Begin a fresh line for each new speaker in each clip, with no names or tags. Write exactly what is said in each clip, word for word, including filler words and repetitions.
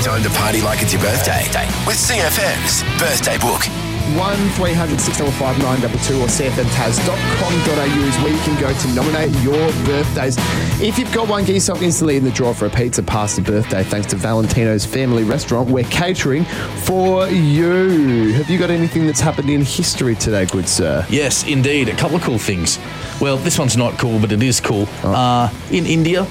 Time to party like it's your birthday with C F M's Birthday Book.
one three hundred six five five nine two two or c f m taz dot com dot a u is where you can go to nominate your birthdays. If you've got one, get yourself instantly in the draw for a pizza pasta birthday thanks to Valentino's Family Restaurant. We're catering for you. Have you got anything that's happened in history today, good sir?
Yes, indeed. A couple of cool things. Well, this one's not cool, but it is cool. Oh. Uh, in India,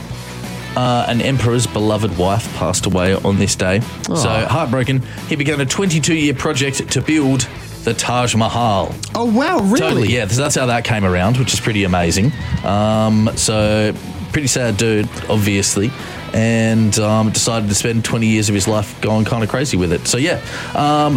Uh, an emperor's beloved wife passed away on this day. Oh. So, heartbroken, he began a twenty-two-year project to build the Taj Mahal.
Oh, wow, really?
Totally, yeah. That's how that came around, which is pretty amazing. Um, so, pretty sad dude, obviously, and um, decided to spend twenty years of his life going kind of crazy with it. So, yeah. Um,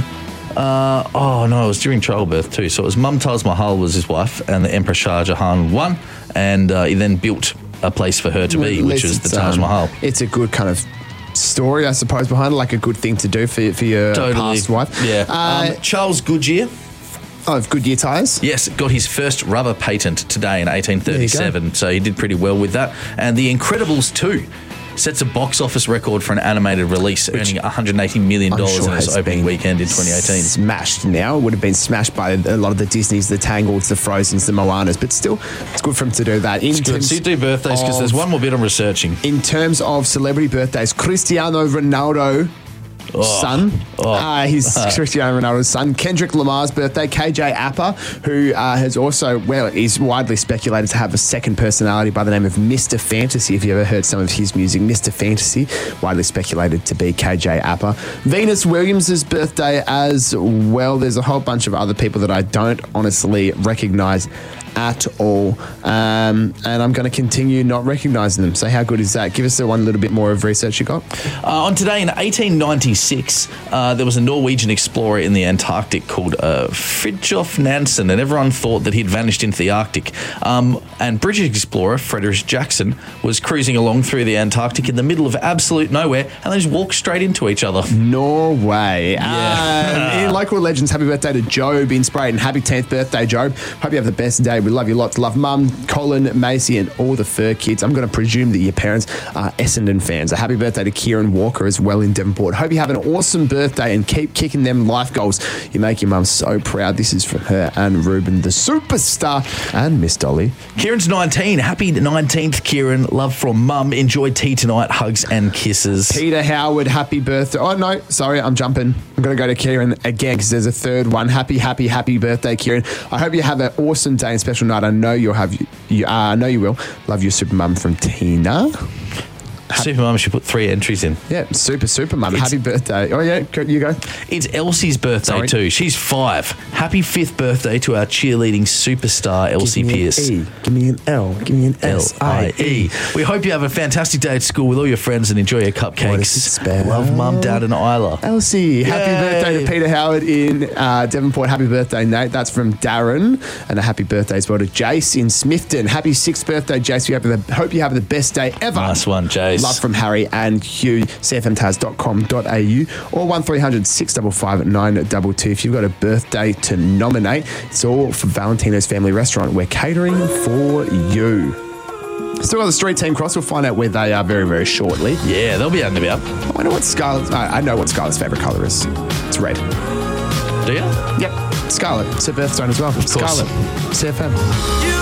uh, oh, no, it was during childbirth too. So, it was Mumtaz Mahal was his wife, and the Emperor Shah Jahan won, and uh, he then built a place for her to be, which was the Taj Mahal.
Um, it's a good kind of story, I suppose, behind it, like a good thing to do for, for your
totally.
past wife.
Yeah.
Uh,
um, Charles Goodyear.
Oh, of Goodyear tyres?
Yes, got his first rubber patent today in eighteen thirty-seven, so he did pretty well with that. And The Incredibles two sets a box office record for an animated release, which earning one hundred eighty million dollars sure in its opening weekend in twenty eighteen.
Smashed now. It would have been smashed by a lot of the Disneys, the Tangles, the Frozens, the Moanas, but still, it's good for him to do that. In
it's good. So you do birthdays because there's one more bit I'm researching.
In terms of celebrity birthdays, Cristiano Ronaldo.
Oh,
son.
Oh.
Uh, he's Cristiano Ronaldo's son. Kendrick Lamar's birthday. K J Apper, who uh, has also, well, is widely speculated to have a second personality by the name of Mister Fantasy. If you ever heard some of his music, Mister Fantasy, widely speculated to be K J Apper. Venus Williams' birthday as well. There's a whole bunch of other people that I don't honestly recognise at all. Um, and I'm going to continue not recognising them. So how good is that? Give us the one little bit more of research you got.
Uh, on today in eighteen ninety-six, uh, there was a Norwegian explorer in the Antarctic called uh, Fridtjof Nansen, and everyone thought that he'd vanished into the Arctic. Um, and British explorer Frederick Jackson was cruising along through the Antarctic in the middle of absolute nowhere, and they just walked straight into each other.
Norway.
Yeah.
Um, in local legends, happy birthday to Job in Sprayton. And happy tenth birthday, Job. Hope you have the best day. We love you lots. Love Mum, Colin, Macy, and all the fur kids. I'm going to presume that your parents are Essendon fans. A happy birthday to Kieran Walker as well in Devonport. Hope you have an awesome birthday and keep kicking them life goals. You make your mum so proud. This is from her and Ruben, the superstar, and Miss Dolly.
Kieran's nineteen. Happy nineteenth, Kieran. Love from Mum. Enjoy tea tonight. Hugs and kisses.
Peter Howard, happy birthday. Oh, no, sorry, I'm jumping. I'm going to go to Kieran again because there's a third one. Happy, happy, happy birthday, Kieran. I hope you have an awesome day and special night. I know you'll have, you, uh, I know you will. Love your super mum from Tina.
Super Mum should put three entries in.
Yeah, super, super mum. Happy birthday. Oh, yeah, you go.
It's Elsie's birthday
Sorry.
too. She's five. Happy fifth birthday to our cheerleading superstar, Elsie
Give me
Pierce.
An E. Give me an L. Give me an S I E.
We hope you have a fantastic day at school with all your friends and enjoy your cupcakes.
What does it spell?
Love Mum, Dad and Isla.
Elsie, happy
Yay.
birthday to Peter Howard in uh, Devonport. Happy birthday, Nate. That's from Darren. And a happy birthday as well to Jace in Smithton. Happy sixth birthday, Jace. We hope, the, hope you have the best day ever.
Nice one, Jace.
Love from Harry and Hugh. c f m taz dot com dot a u or one three hundred six five five nine two two. If you've got a birthday to nominate, it's all for Valentino's Family Restaurant. We're catering for you. Still got the street team cross. We'll find out where they are very, very shortly.
Yeah, they'll be out and about.
I know what Scarlett's. I know what Scarlett's favourite colour is. It's red.
Do you?
Yep. Scarlett. It's her birthstone as well.
Of course.
Scarlett. C F M.